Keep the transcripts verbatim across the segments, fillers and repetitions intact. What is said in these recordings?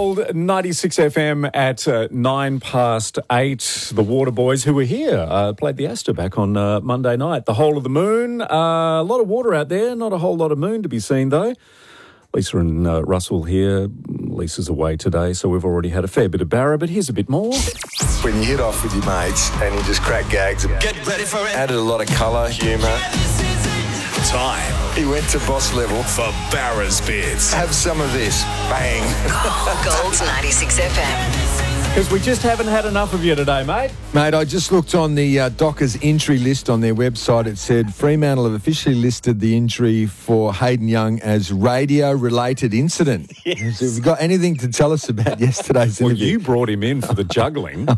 Gold ninety-six F M at uh, nine past eight. The Water Boys, who were here, uh, played the Astor back on uh, Monday night. The Whole of the Moon. Uh, a lot of water out there, not a whole lot of moon to be seen though. Lisa and uh, Russell here. Lisa's away today, so we've already had a fair bit of Barra, but here's a bit more. When you hit off with your mates and you just crack gags, get ready for it. Added a lot of colour, humour. Time. He went to boss level for Barra's Bits. Have some of this. Bang. Gold's ninety-six F M. Because we just haven't had enough of you today, mate. Mate, I just looked on the uh, Dockers injury list on their website. It said Fremantle have officially listed the injury for Hayden Young as radio-related incident. Yes. So have you got anything to tell us about yesterday's Well, interview? you brought him in for the juggling.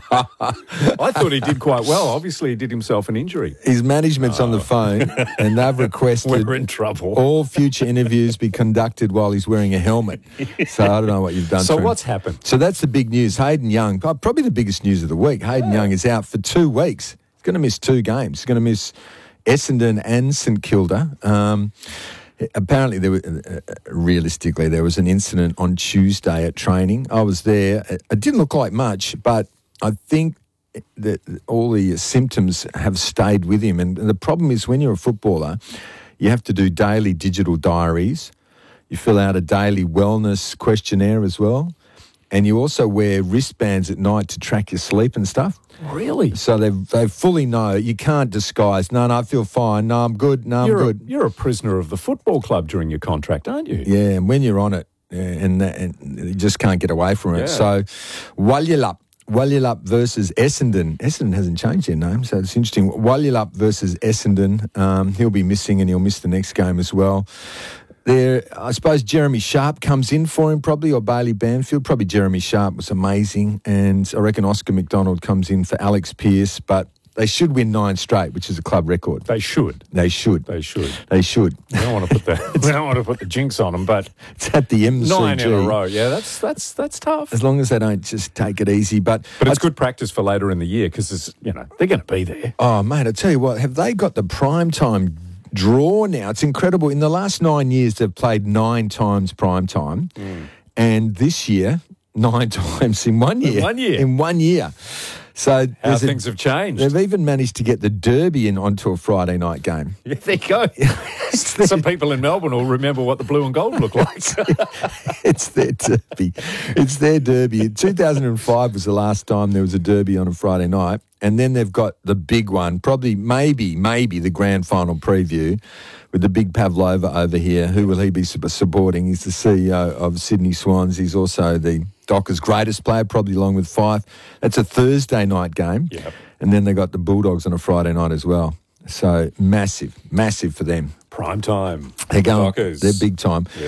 I thought he did quite well. Obviously, he did himself an injury. His management's oh. on the phone and they've requested We're in trouble. all future interviews be conducted while he's wearing a helmet. So I don't know what you've done So to him. what's happened? So that's the big news. Hayden Young, probably the biggest news of the week. Hayden Yeah. Young is out for two weeks. He's going to miss two games. He's going to miss Essendon and St Kilda. Um, apparently, there was, uh, realistically, there was an incident on Tuesday at training. I was there. It didn't look like much, but I think that all the symptoms have stayed with him. And the problem is when you're a footballer, you have to do daily digital diaries. You fill out a daily wellness questionnaire as well. And you also wear wristbands at night to track your sleep and stuff. Really? So they they fully know. You can't disguise, no, no, I feel fine. No, I'm good. No, I'm You're good. a, you're a prisoner of the football club during your contract, aren't you? Yeah, and when you're on it, yeah, and, and you just can't get away from it. Yeah. So Walyalup. Walyalup versus Essendon. Essendon hasn't changed their name, so it's interesting. Walyalup versus Essendon. Um, he'll be missing and he'll miss the next game as well. There, I suppose Jeremy Sharp comes in for him probably, or Bailey Banfield. Probably Jeremy Sharp was amazing. And I reckon Oscar McDonald comes in for Alex Pearce. But they should win nine straight, which is a club record. They should. They should. They should. They should. We don't want to put the we don't want to put the jinx on them, but It's at the M C G. nine in a row. Yeah, that's that's that's tough. As long as they don't just take it easy. But, But it's I- good practice for later in the year because you know they're going to be there. Oh, mate, I tell you what, have they got the prime time draw now? It's incredible. In the last nine years, they've played nine times prime time. Mm. And this year, nine times in one year. In one year. In one year. So How there's a- things have changed. They've even managed to get the Derby in onto a Friday night game. Yeah, there you go. Some people in Melbourne will remember what the blue and gold look like. It's their Derby. It's their Derby. two thousand five was the last time there was a Derby on a Friday night. And then they've got the big one, probably, maybe, maybe the grand final preview with the big Pavlova over here. Who will he be supporting? He's the C E O of Sydney Swans. He's also the Dockers' greatest player, probably along with Fife. That's a Thursday night game. Yep. And then they got the Bulldogs on a Friday night as well. So massive, massive for them. Prime time. They're going, Dockers. they're big time.